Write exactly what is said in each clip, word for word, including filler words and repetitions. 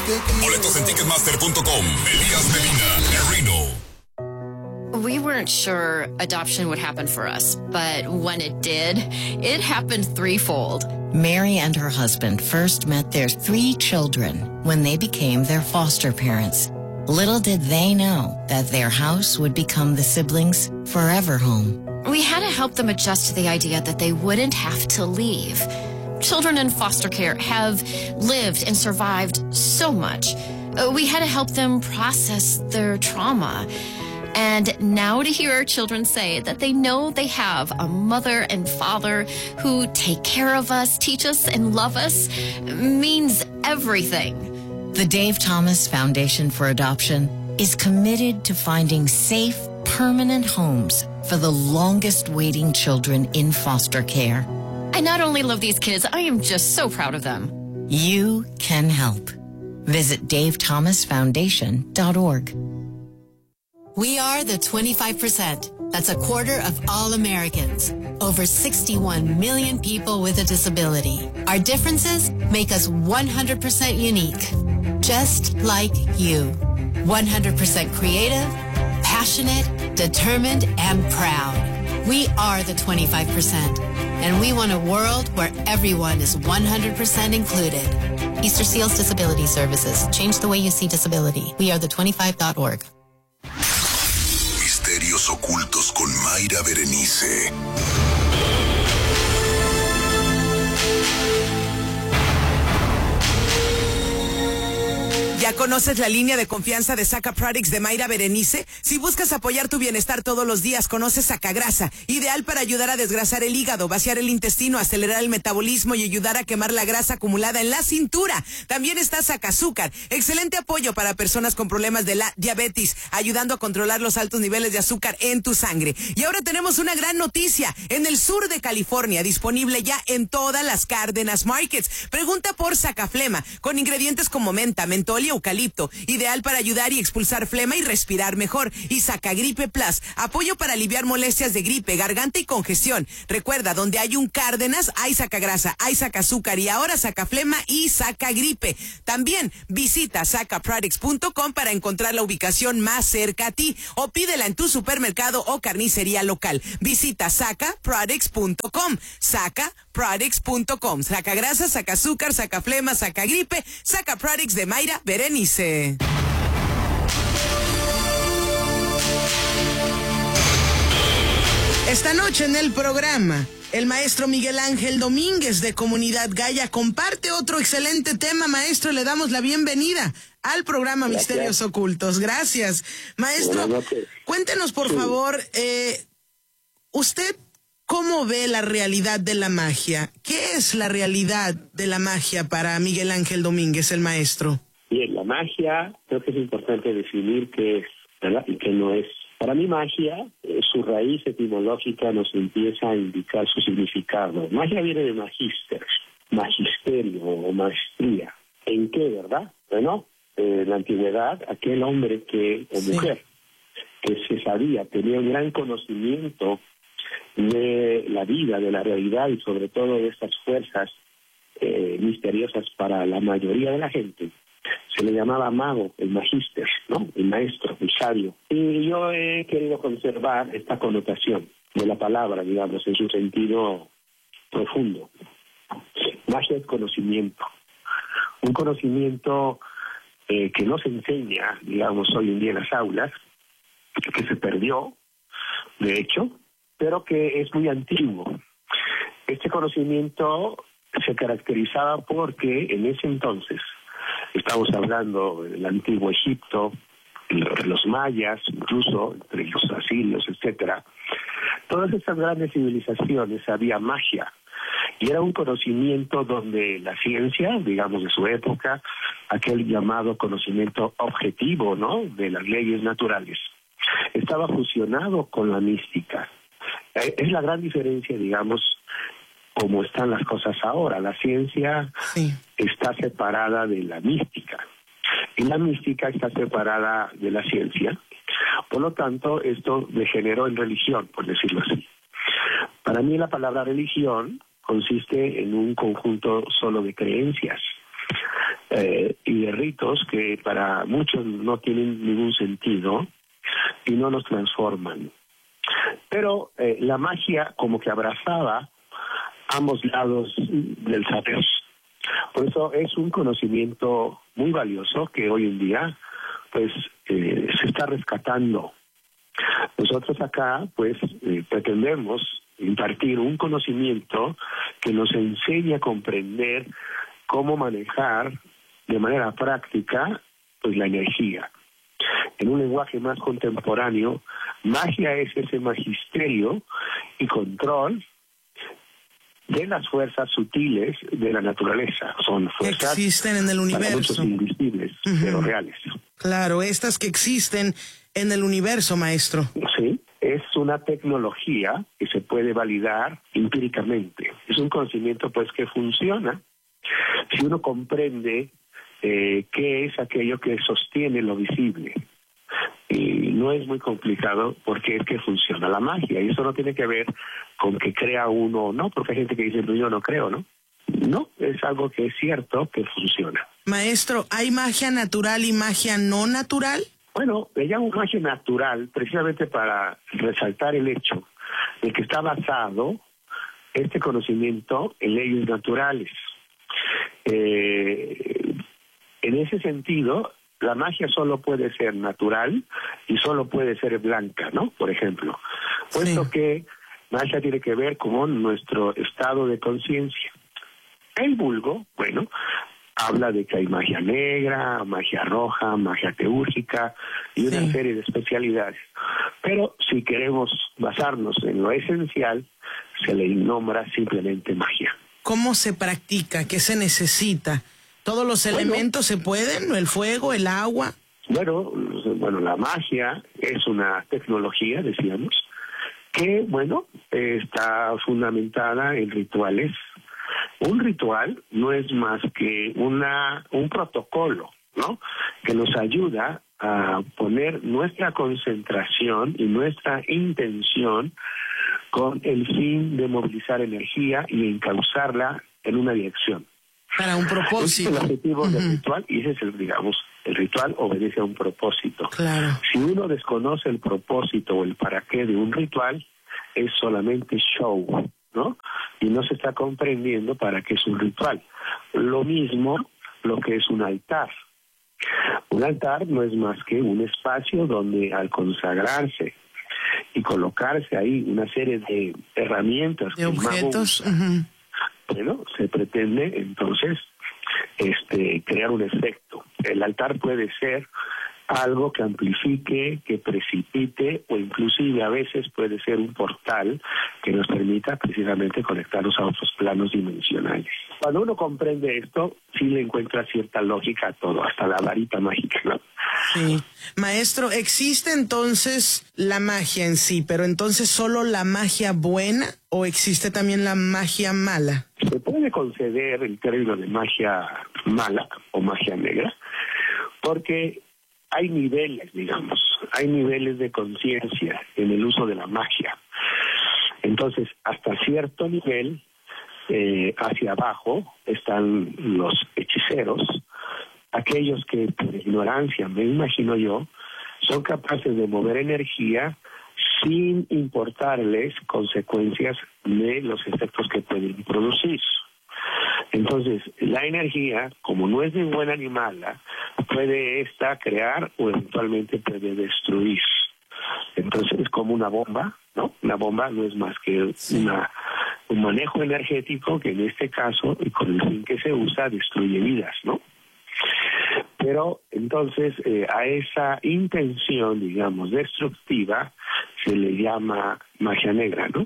Boletos en ticketmaster punto com. Elías Medina, El Reno. We weren't sure adoption would happen for us, but when it did, it happened threefold. Mary and her husband first met their three children when they became their foster parents. Little did they know that their house would become the siblings' forever home. We had to help them adjust to the idea that they wouldn't have to leave. Children in foster care have lived and survived so much. Uh, We had to help them process their trauma. And now to hear our children say that they know they have a mother and father who take care of us, teach us, and love us means everything. The Dave Thomas Foundation for Adoption is committed to finding safe, permanent homes for the longest waiting children in foster care. I not only love these kids, I am just so proud of them. You can help. Visit dave thomas foundation dot org. We are the twenty-five percent. That's a quarter of all Americans. Over sixty-one million people with a disability. Our differences make us one hundred percent unique. Just like you. one hundred percent creative, passionate, determined, and proud. We are the twenty-five percent. And we want a world where everyone is one hundred percent included. Easter Seals Disability Services. Change the way you see disability. We are the twenty-five dot org. Misterios ocultos con Mayra Berenice. ¿Ya conoces la línea de confianza de Saca Products de Mayra Berenice? Si buscas apoyar tu bienestar todos los días, conoce Sacagrasa, ideal para ayudar a desgrasar el hígado, vaciar el intestino, acelerar el metabolismo y ayudar a quemar la grasa acumulada en la cintura. También está Sacazúcar, excelente apoyo para personas con problemas de la diabetes, ayudando a controlar los altos niveles de azúcar en tu sangre. Y ahora tenemos una gran noticia, en el sur de California, disponible ya en todas las Cárdenas Markets. Pregunta por Sacaflema, con ingredientes como menta, mentol y eucalipto, ideal para ayudar y expulsar flema y respirar mejor. Y Sacagripe Plus, apoyo para aliviar molestias de gripe, garganta y congestión. Recuerda, donde hay un Cárdenas, hay Sacagrasa, hay Sacazúcar y ahora Sacaflema y Sacagripe. También visita saca products punto com para encontrar la ubicación más cerca a ti o pídela en tu supermercado o carnicería local. Visita saca products punto com, saca products punto com. Sacagrasa, Sacazúcar, Sacaflema, Sacagripe, Saca Products de Mayra Berenice. Esta noche en el programa, el maestro Miguel Ángel Domínguez de Comunidad Gaya comparte otro excelente tema. Maestro, le damos la bienvenida al programa Gracias. Misterios Ocultos. Gracias. Maestro, cuéntenos por sí. favor, eh, usted, ¿cómo ve la realidad de la magia? ¿Qué es la realidad de la magia para Miguel Ángel Domínguez, el maestro? Bien, la magia creo que es importante definir qué es, ¿verdad? Y qué no es. Para mí magia, eh, su raíz etimológica nos empieza a indicar su significado. Magia viene de magister, magisterio o maestría. ¿En qué, verdad? Bueno, eh, en la antigüedad, aquel hombre que, o mujer sí. que se sabía, tenía un gran conocimiento de la vida, de la realidad y sobre todo de estas fuerzas eh, misteriosas para la mayoría de la gente, se le llamaba mago, el magister, ¿no? El maestro, el sabio. Y yo he querido conservar esta connotación de la palabra, digamos, en su sentido profundo. Magia es conocimiento. Un conocimiento eh, que no se enseña, digamos, hoy en día en las aulas, que se perdió, de hecho, pero que es muy antiguo. Este conocimiento se caracterizaba porque en ese entonces, estamos hablando del antiguo Egipto, de los mayas, incluso entre los asirios, etcétera. Todas estas grandes civilizaciones había magia y era un conocimiento donde la ciencia, digamos de su época, aquel llamado conocimiento objetivo, ¿no?, de las leyes naturales, estaba fusionado con la mística. Es la gran diferencia, digamos, como están las cosas ahora. La ciencia sí. está separada de la mística y la mística está separada de la ciencia. Por lo tanto, esto degeneró en religión, por decirlo así. Para mí la palabra religión consiste en un conjunto solo de creencias. eh, y de ritos que para muchos no tienen ningún sentido y no nos transforman. Pero eh, la magia como que abrazaba ambos lados del saber. Por eso es un conocimiento muy valioso que hoy en día pues eh, se está rescatando. Nosotros acá pues eh, pretendemos impartir un conocimiento que nos enseñe a comprender cómo manejar de manera práctica pues la energía. En un lenguaje más contemporáneo, magia es ese magisterio y control de las fuerzas sutiles de la naturaleza. Son fuerzas que existen en el universo, para muchos invisibles, uh-huh. pero reales. Claro, estas que existen en el universo, maestro. Sí, es una tecnología que se puede validar empíricamente. Es un conocimiento pues que funciona si uno comprende eh, qué es aquello que sostiene lo visible. Y no es muy complicado porque es que funciona la magia. Y eso no tiene que ver con que crea uno o no, porque hay gente que dice, no, yo no creo, ¿no? No, es algo que es cierto que funciona. Maestro, ¿hay magia natural y magia no natural? Bueno, le llamo magia natural precisamente para resaltar el hecho de que está basado este conocimiento en leyes naturales. Eh, en ese sentido, la magia solo puede ser natural y solo puede ser blanca, ¿no? Por ejemplo, puesto sí. que magia tiene que ver con nuestro estado de conciencia. El vulgo, bueno, habla de que hay magia negra, magia roja, magia teúrgica y una sí. serie de especialidades. Pero si queremos basarnos en lo esencial, se le nombra simplemente magia. ¿Cómo se practica? ¿Qué se necesita? ¿Todos los bueno, elementos se pueden? ¿El fuego, el agua? Bueno, bueno, la magia es una tecnología, decíamos, que, bueno, está fundamentada en rituales. Un ritual no es más que una un protocolo, ¿no? Que nos ayuda a poner nuestra concentración y nuestra intención con el fin de movilizar energía y encauzarla en una dirección. Para un propósito. Ese es el objetivo uh-huh. del ritual y ese es el, digamos, el ritual obedece a un propósito. Claro. Si uno desconoce el propósito o el para qué de un ritual, es solamente show, ¿no? Y no se está comprendiendo para qué es un ritual. Lo mismo lo que es un altar. Un altar no es más que un espacio donde al consagrarse y colocarse ahí una serie de herramientas, de objetos, uh-huh. bueno, se pretende entonces este crear un efecto. El altar puede ser algo que amplifique, que precipite o inclusive a veces puede ser un portal que nos permita precisamente conectarnos a otros planos dimensionales. Cuando uno comprende esto, sí le encuentra cierta lógica a todo, hasta la varita mágica, ¿no? Sí. Maestro, ¿existe entonces la magia en sí, pero entonces solo la magia buena o existe también la magia mala? Se puede conceder el término de magia mala o magia negra porque hay niveles, digamos, hay niveles de conciencia en el uso de la magia. Entonces, hasta cierto nivel, eh, hacia abajo, están los hechiceros, aquellos que por ignorancia, me imagino yo, son capaces de mover energía sin importarles consecuencias de los efectos que pueden producir. Entonces, la energía, como no es ni buena ni mala, puede esta crear o eventualmente puede destruir. Entonces, es como una bomba, ¿no? Una bomba no es más que sí. una, un manejo energético que en este caso, y con el fin que se usa, destruye vidas, ¿no? Pero entonces eh, a esa intención, digamos, destructiva, se le llama magia negra, ¿no?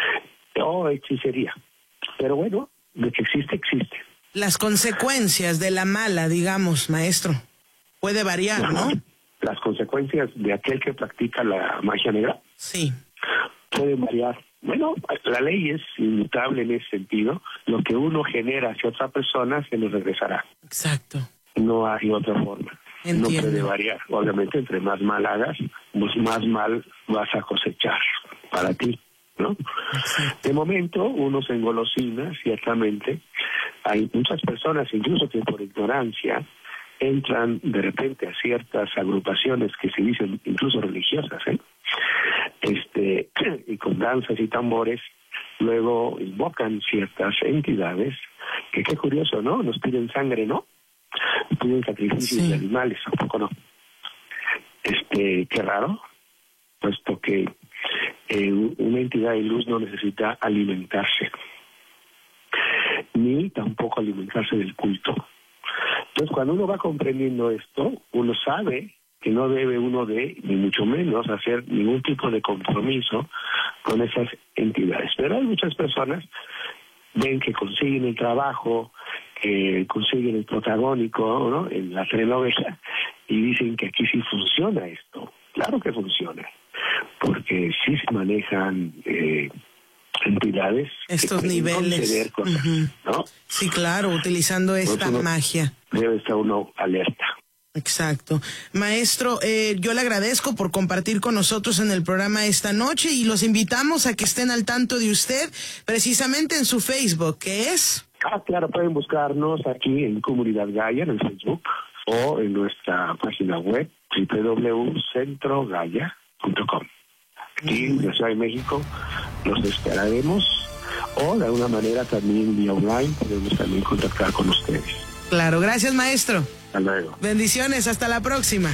O hechicería. Pero bueno, de que existe, existe. Las consecuencias de la mala, digamos, maestro, puede variar, ¿no? Las consecuencias de aquel que practica la magia negra. Sí. Pueden variar. Bueno, la ley es inmutable en ese sentido. Lo que uno genera hacia otra persona se le regresará. Exacto. No hay otra forma. Entiendo. No puede variar. Obviamente, entre más mal hagas, pues más mal vas a cosechar para ti. ¿no? De momento uno se engolosina, ciertamente. Hay muchas personas, incluso que por ignorancia, entran de repente a ciertas agrupaciones que se dicen incluso religiosas, ¿eh? Este, y con danzas y tambores, luego invocan ciertas entidades, que qué curioso, ¿no? Nos piden sangre, ¿no? Piden sacrificios sí. de animales, tampoco no. Este, qué raro, puesto que eh, una entidad de luz no necesita alimentarse, ni tampoco alimentarse del culto. Entonces, cuando uno va comprendiendo esto, uno sabe que no debe uno de, ni mucho menos, hacer ningún tipo de compromiso con esas entidades. Pero hay muchas personas, ven que consiguen el trabajo, que consiguen el protagónico, ¿no?, en la telenovela, y dicen que aquí sí funciona esto. Claro que funciona, porque sí se manejan eh, entidades, estos niveles, cosas, uh-huh. ¿no? Sí, claro, utilizando esta uno magia. Debe estar uno alerta. Exacto. Maestro, eh, yo le agradezco por compartir con nosotros en el programa esta noche y los invitamos a que estén al tanto de usted precisamente en su Facebook, ¿qué es? Ah, claro, pueden buscarnos aquí en Comunidad Gaia en el Facebook o en nuestra página web doble u doble u doble u punto centro gaia punto com. Aquí en la Ciudad de México los esperaremos, o de alguna manera también vía online podemos también contactar con ustedes. Claro, gracias, maestro. Hasta luego. Bendiciones, hasta la próxima.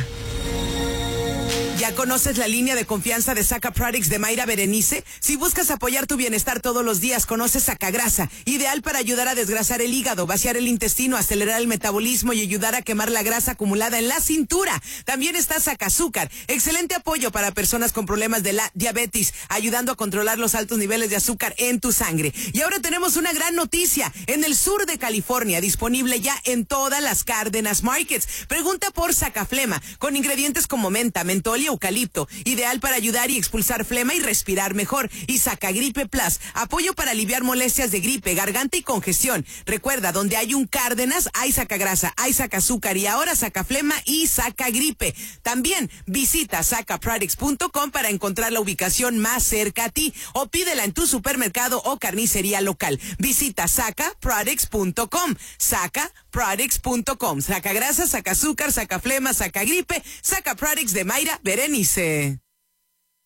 ¿Ya conoces la línea de confianza de Saca Products de Mayra Berenice? Si buscas apoyar tu bienestar todos los días, conoces Sacagrasa, ideal para ayudar a desgrasar el hígado, vaciar el intestino, acelerar el metabolismo y ayudar a quemar la grasa acumulada en la cintura. También está Sacazúcar, excelente apoyo para personas con problemas de la diabetes, ayudando a controlar los altos niveles de azúcar en tu sangre. Y ahora tenemos una gran noticia, en el sur de California, disponible ya en todas las Cárdenas Markets. Pregunta por Sacaflema, con ingredientes como menta, mentol y eucalipto, ideal para ayudar y expulsar flema y respirar mejor. Y Sacagripe Plus, apoyo para aliviar molestias de gripe, garganta y congestión. Recuerda, donde hay un Cárdenas, hay Sacagrasa, hay Sacazúcar y ahora Sacaflema y Sacagripe. También visita saca products punto com para encontrar la ubicación más cerca a ti o pídela en tu supermercado o carnicería local. Visita saca products punto com, saca products punto com. Sacagrasa, Sacazúcar, Sacaflema, Sacagripe, Saca Products de Mayra Berenice.